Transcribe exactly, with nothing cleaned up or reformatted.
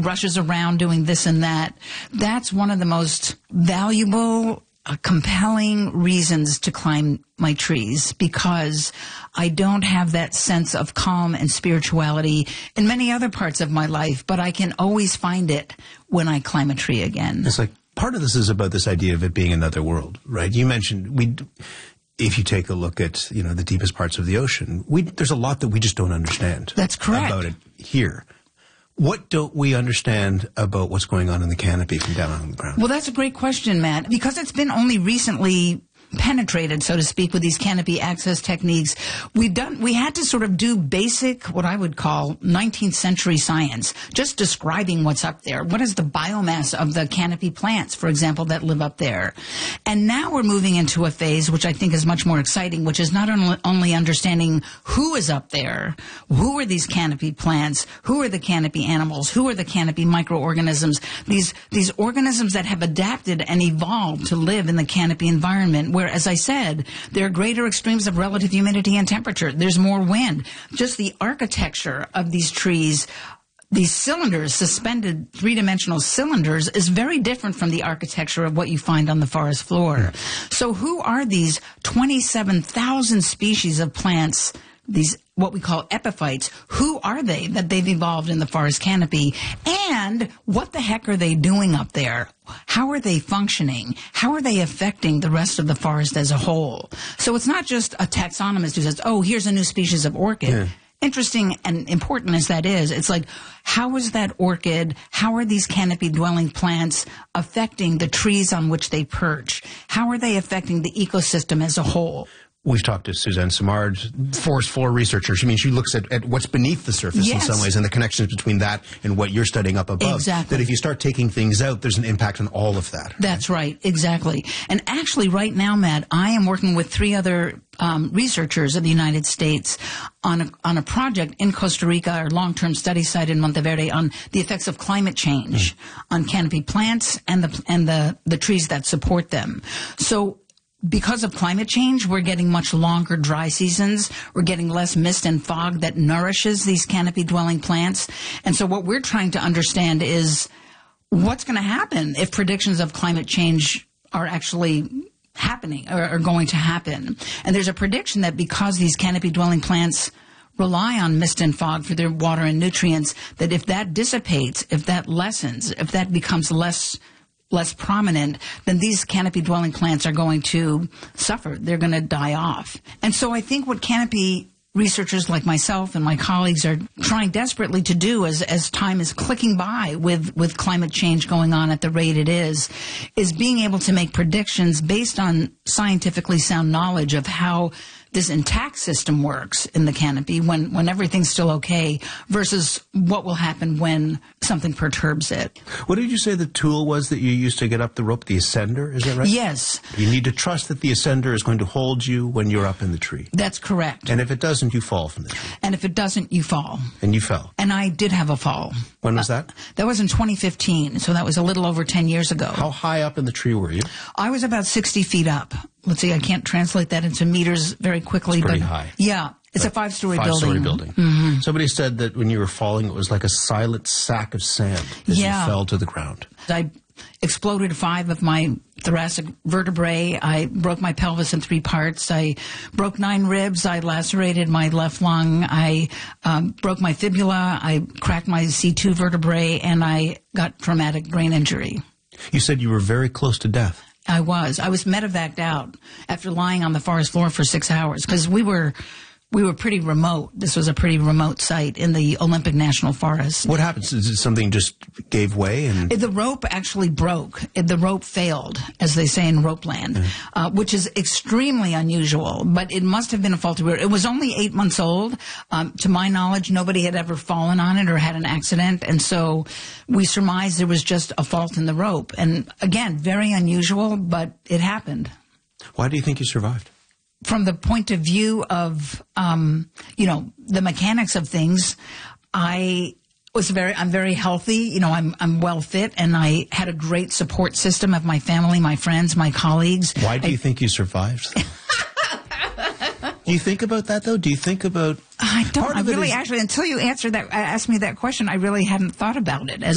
rushes around doing this and that. That's one of the most valuable, uh, compelling reasons to climb my trees, because I don't have that sense of calm and spirituality in many other parts of my life, but I can always find it when I climb a tree again. It's like part of this is about this idea of it being another world, right? You mentioned we, if you take a look at, you know, the deepest parts of the ocean, we, there's a lot that we just don't understand. That's correct. About it here. What don't we understand about what's going on in the canopy from down on the ground? Well, that's a great question, Matt, because it's been only recently penetrated, so to speak, with these canopy access techniques. We've done, we had to sort of do basic, what I would call nineteenth century science, just describing what's up there. What is the biomass of the canopy plants, for example, that live up there? And now we're moving into a phase which I think is much more exciting, which is not only, only understanding who is up there, who are these canopy plants, who are the canopy animals, who are the canopy microorganisms, these, these organisms that have adapted and evolved to live in the canopy environment, where, as I said, there are greater extremes of relative humidity and temperature. There's more wind. Just the architecture of these trees, these cylinders, suspended three-dimensional cylinders, is very different from the architecture of what you find on the forest floor. So who are these twenty-seven thousand species of plants, these what we call epiphytes? Who are they that they've evolved in the forest canopy? And what the heck are they doing up there? How are they functioning? How are they affecting the rest of the forest as a whole? So it's not just a taxonomist who says, oh, here's a new species of orchid. Yeah. Interesting and important as that is, it's like, how is that orchid, how are these canopy-dwelling plants affecting the trees on which they perch? How are they affecting the ecosystem as a whole? We've talked to Suzanne Simard, forest floor researcher. I mean, she looks at, at what's beneath the surface yes. in some ways, and the connections between that and what you're studying up above. Exactly. That if you start taking things out, there's an impact on all of that. That's right, exactly. And actually, right now, Matt, I am working with three other um, researchers in the United States on a, on a project in Costa Rica, our long-term study site in Monteverde, on the effects of climate change mm. on canopy plants and the and the the trees that support them. So, because of climate change, we're getting much longer dry seasons. We're getting less mist and fog that nourishes these canopy-dwelling plants. And so what we're trying to understand is what's going to happen if predictions of climate change are actually happening or are going to happen. And there's a prediction that because these canopy-dwelling plants rely on mist and fog for their water and nutrients, that if that dissipates, if that lessens, if that becomes less less prominent, then these canopy-dwelling plants are going to suffer. They're going to die off. And so I think what canopy researchers like myself and my colleagues are trying desperately to do as, as time is clicking by with, with climate change going on at the rate it is, is being able to make predictions based on scientifically sound knowledge of how this intact system works in the canopy when, when everything's still okay versus what will happen when something perturbs it. What did you say the tool was that you used to get up the rope, the ascender, is that right? Yes. You need to trust that the ascender is going to hold you when you're up in the tree. That's correct. And if it doesn't, you fall from the tree. And if it doesn't, you fall. And you fell. And I did have a fall. When was that? Uh, that was in twenty fifteen, so that was a little over ten years ago. How high up in the tree were you? I was about sixty feet up. Let's see, I can't translate that into meters very quickly. It's pretty but high. Yeah, it's a five-story building. Five-story building. Mm-hmm. Somebody said that when you were falling, it was like a silent sack of sand as yeah. you fell to the ground. I exploded five of my thoracic vertebrae. I broke my pelvis in three parts. I broke nine ribs. I lacerated my left lung. I um, broke my fibula. I cracked my C two vertebrae, and I got traumatic brain injury. You said you were very close to death. I was. I was medevaced out after lying on the forest floor for six hours because we were we were pretty remote. This was a pretty remote site in the Olympic National Forest. What happened? Is it something just gave way? And the rope actually broke. The rope failed, as they say in rope land, mm-hmm. uh, which is extremely unusual. But it must have been a faulty rope. It was only eight months old. Um, to my knowledge, nobody had ever fallen on it or had an accident. And so we surmised there was just a fault in the rope. And again, very unusual, but it happened. Why do you think you survived? From the point of view of, um, you know, the mechanics of things, I was very, I'm very healthy. You know, I'm, I'm well fit, and I had a great support system of my family, my friends, my colleagues. Why do I, you think you survived? Do you think about that, though? Do you think about... I don't. I really, is, actually, until you answered that, asked me that question, I really hadn't thought about it as